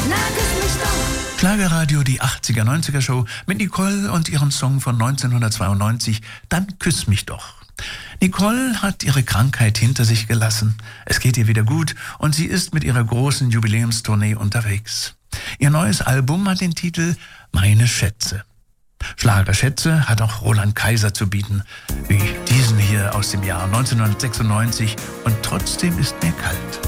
Schlagerradio, die 80er, 90er Show mit Nicole und ihrem Song von 1992, Dann küss mich doch. Nicole hat ihre Krankheit hinter sich gelassen. Es geht ihr wieder gut und sie ist mit ihrer großen Jubiläumstournee unterwegs. Ihr neues Album hat den Titel Meine Schätze. Schlagerschätze hat auch Roland Kaiser zu bieten, wie diesen hier aus dem Jahr 1996 und trotzdem ist mir kalt.